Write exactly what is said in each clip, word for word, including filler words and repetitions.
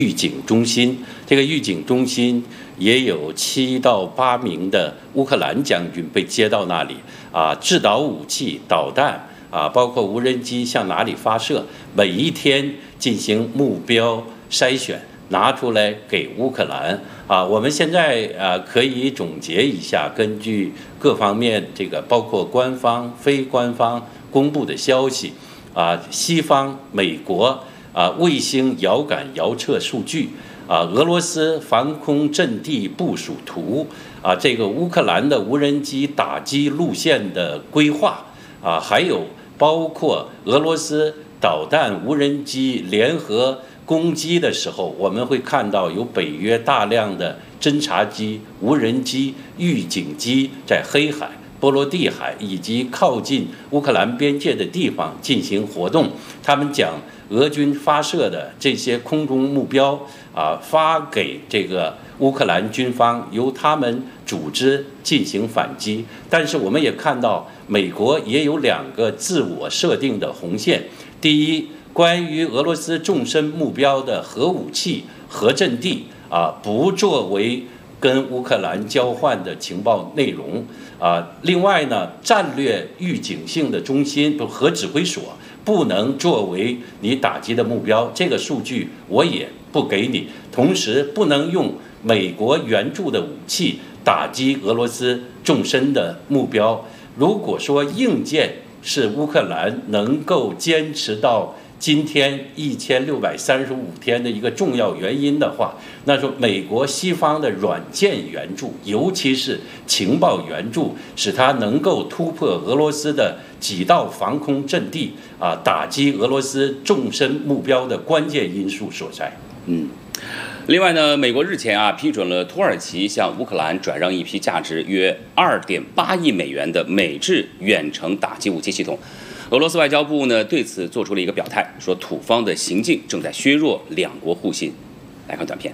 预警中心，这个预警中心也有七到八名的乌克兰将军被接到那里啊，制导武器、导弹啊，包括无人机向哪里发射，每一天进行目标筛选，拿出来给乌克兰啊。我们现在啊可以总结一下，根据各方面这个包括官方、非官方公布的消息啊，西方、美国。啊，卫星遥感遥测数据啊，俄罗斯防空阵地部署图啊，这个乌克兰的无人机打击路线的规划啊，还有包括俄罗斯导弹、无人机联合攻击的时候，我们会看到有北约大量的侦察机、无人机、预警机在黑海、波罗的海以及靠近乌克兰边界的地方进行活动。他们讲俄军发射的这些空中目标啊，发给这个乌克兰军方，由他们组织进行反击。但是我们也看到，美国也有两个自我设定的红线。第一，关于俄罗斯纵深目标的核武器、核阵地啊，不作为跟乌克兰交换的情报内容啊。另外呢，战略预警性的中心，不核指挥所。不能作为你打击的目标，这个数据我也不给你。同时，不能用美国援助的武器打击俄罗斯纵深的目标。如果说硬件是乌克兰能够坚持到今天一千六百三十五天的一个重要原因的话，那说美国西方的软件援助，尤其是情报援助，使它能够突破俄罗斯的几道防空阵地啊，打击俄罗斯纵深目标的关键因素所在。 嗯。另外呢，美国日前啊批准了土耳其向乌克兰转让一批价值约二点八亿美元的美制远程打击武器系统。俄罗斯外交部呢对此做出了一个表态，说土方的行径正在削弱两国互信。来看短片。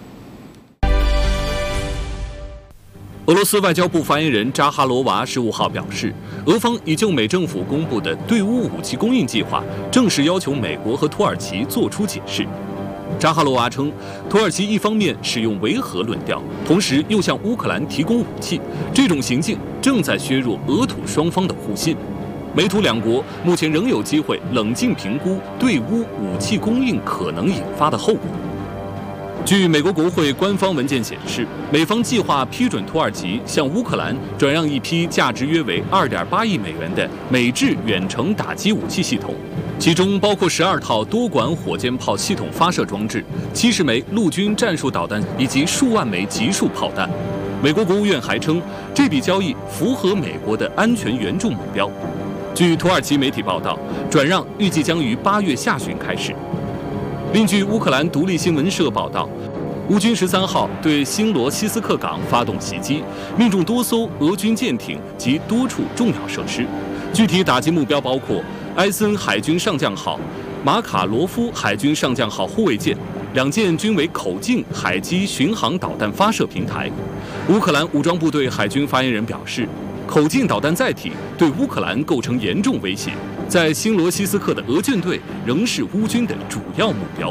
俄罗斯外交部发言人扎哈罗娃十五号表示，俄方已就美政府公布的对乌武器供应计划正式要求美国和土耳其做出解释。扎哈罗娃称，土耳其一方面使用维和论调，同时又向乌克兰提供武器，这种行径正在削弱俄土双方的互信。美土两国目前仍有机会冷静评估对乌武器供应可能引发的后果。据美国国会官方文件显示，美方计划批准土耳其向乌克兰转让一批价值约为二点八亿美元的美制远程打击武器系统，其中包括十二套多管火箭炮系统发射装置、七十枚陆军战术导弹以及数万枚集束炮弹。美国国务院还称，这笔交易符合美国的安全援助目标。据土耳其媒体报道，转让预计将于八月下旬开始。另据乌克兰独立新闻社报道，乌军十三号对新罗西斯克港发动袭击，命中多艘俄军舰艇及多处重要设施。具体打击目标包括埃森海军上将号、马卡罗夫海军上将号护卫舰，两舰均为口径海基巡航导弹发射平台。乌克兰武装部队海军发言人表示，口径导弹载体对乌克兰构成严重威胁，在新罗西斯克的俄舰队仍是乌军的主要目标。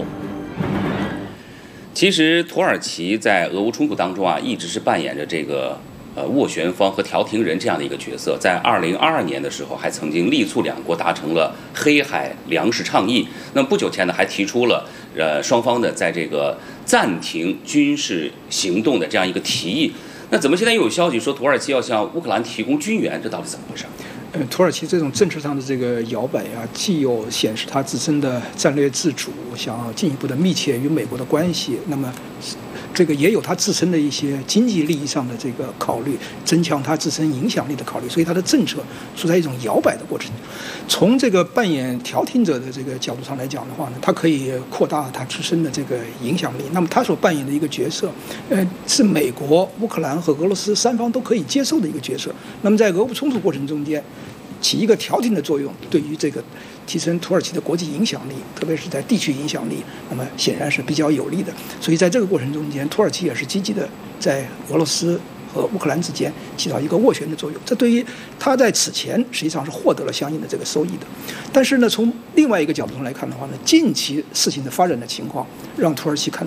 其实，土耳其在俄乌冲突当中啊，一直是扮演着这个呃斡旋方和调停人这样的一个角色。在二零二二年的时候，还曾经力促两国达成了黑海粮食倡议。那么不久前呢，还提出了呃双方的在这个暂停军事行动的这样一个提议。那怎么现在又有消息说土耳其要向乌克兰提供军援？这到底怎么回事？ 呃，土耳其这种政治上的这个摇摆啊，既有显示它自身的战略自主，想要进一步的密切与美国的关系，那么这个也有它自身的一些经济利益上的这个考虑，增强它自身影响力的考虑，所以它的政策处在一种摇摆的过程。从这个扮演调停者的这个角度上来讲的话呢，它可以扩大它自身的这个影响力。那么它所扮演的一个角色，呃，是美国、乌克兰和俄罗斯三方都可以接受的一个角色。那么在俄乌冲突过程中间，起一个调停的作用，对于这个提升土耳其的国际影响力，特别是在地区影响力，那么显然是比较有利的。所以在这个过程中间，土耳其也是积极的在俄罗斯和和乌克兰之间起到一个斡旋的作用。这对于他在此前实际上是获得了相应的这个收益的。但是呢，从另外一个角度上来看的话呢，近期事情的发展的情况让土耳其看